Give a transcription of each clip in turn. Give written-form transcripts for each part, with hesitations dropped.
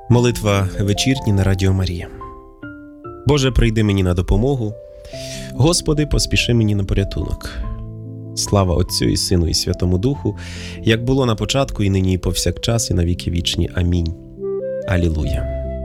Молитва вечірня на Радіо Марія. Боже, прийди мені на допомогу. Господи, поспіши мені на порятунок. Слава Отцю і Сину і Святому Духу, як було на початку, і нині, і повсякчас, і на віки вічні. Амінь. Алілуя.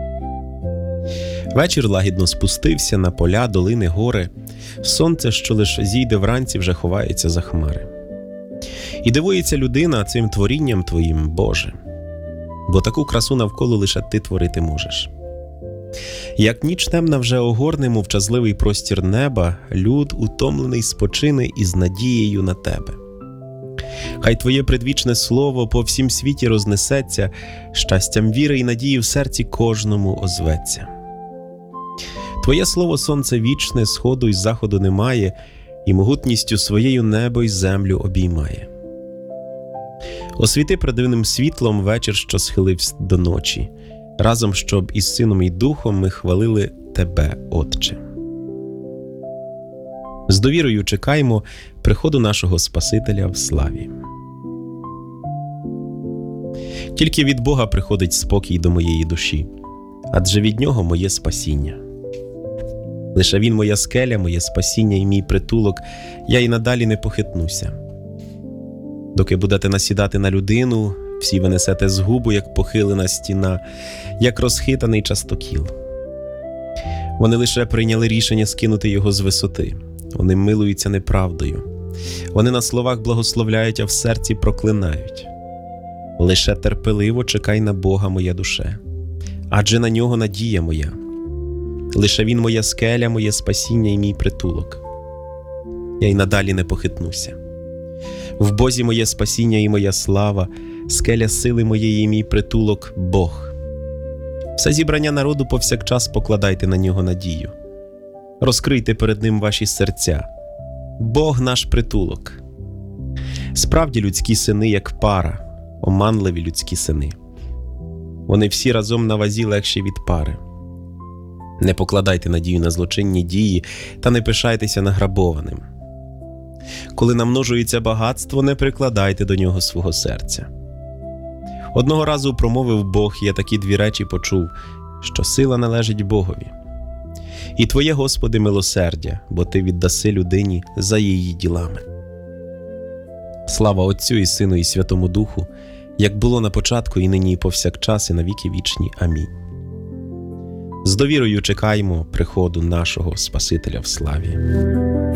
Вечір лагідно спустився на поля, долини, гори. Сонце, що лиш зійде вранці, вже ховається за хмари. І дивується людина цим творінням Твоїм, Боже, бо таку красу навколо лише Ти творити можеш. Як ніч темна вже огорне мовчазливий простір неба, люд утомлений спочине із надією на Тебе. Хай Твоє предвічне слово по всім світі рознесеться, щастям віри і надії в серці кожному озветься. Твоє слово сонце вічне, сходу й заходу немає, і могутністю своєю небо й землю обіймає. Освіти предивним світлом вечір, що схилився до ночі, разом, щоб із Сином і Духом ми хвалили Тебе, Отче. З довірою чекаємо приходу нашого Спасителя в славі. Тільки від Бога приходить спокій до моєї душі, адже від Нього моє спасіння. Лише Він моя скеля, моє спасіння і мій притулок, я й надалі не похитнуся. Доки будете насідати на людину, всі ви несете згубу, як похилена стіна, як розхитаний частокіл. Вони лише прийняли рішення скинути його з висоти. Вони милуються неправдою. Вони на словах благословляють, а в серці проклинають. Лише терпеливо чекай на Бога, моя душе, адже на Нього надія моя. Лише Він моя скеля, моє спасіння і мій притулок. Я й надалі не похитнуся. В Бозі моє спасіння і моя слава, скеля сили моєї і мій притулок – Бог. Все зібрання народу повсякчас покладайте на Нього надію. Розкрийте перед Ним ваші серця. Бог наш притулок. Справді людські сини, як пара, оманливі людські сини. Вони всі разом на вазі легші від пари. Не покладайте надію на злочинні дії та не пишайтеся награбованим. Коли намножується багатство, не прикладайте до нього свого серця. Одного разу промовив Бог, я такі дві речі почув, що сила належить Богові. І Твоє, Господи, милосердя, бо Ти віддаси людині за її ділами. Слава Отцю і Сину і Святому Духу, як було на початку, і нині, і повсякчас, і на віки вічні. Амінь. З довірою чекаємо приходу нашого Спасителя в славі.